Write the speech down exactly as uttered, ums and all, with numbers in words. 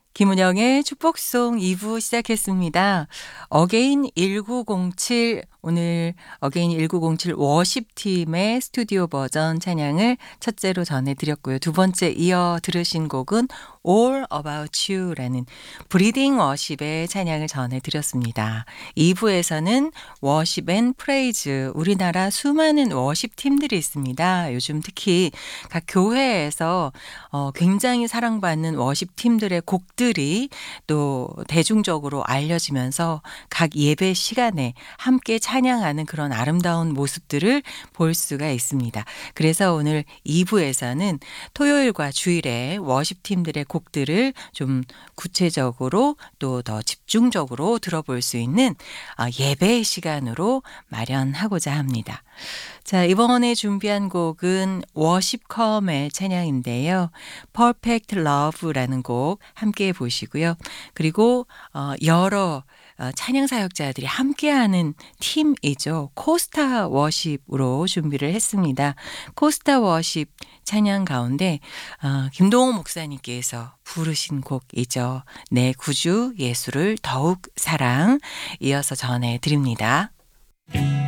김은영의 축복송 이 부 시작했습니다. 어게인 천구백칠 오늘 어게인 천구백칠 워십팀의 스튜디오 버전 찬양을 첫째로 전해드렸고요. 두 번째 이어 들으신 곡은 All About You라는 브리딩 워십의 찬양을 전해드렸습니다. 이 부에서는 워십 앤 프레이즈, 우리나라 수많은 워십 팀들이 있습니다. 요즘 특히 각 교회에서 어, 굉장히 사랑받는 워십 팀들의 곡들이 또 대중적으로 알려지면서 각 예배 시간에 함께 찬양하는 그런 아름다운 모습들을 볼 수가 있습니다. 그래서 오늘 이 부에서는 토요일과 주일에 워십 팀들의 곡들을 좀 구체적으로 또 더 집중적으로 들어볼 수 있는 예배 시간으로 마련하고자 합니다. 자, 이번에 준비한 곡은 워십컴의 찬양인데요. Perfect Love라는 곡 함께 보시고요. 그리고 어, 여러 어, 찬양 사역자들이 함께하는 팀이죠. 코스타 워십으로 준비를 했습니다. 코스타 워십 찬양 가운데 어, 김동호 목사님께서 부르신 곡이죠. 내 구주 예수를 더욱 사랑, 이어서 전해드립니다.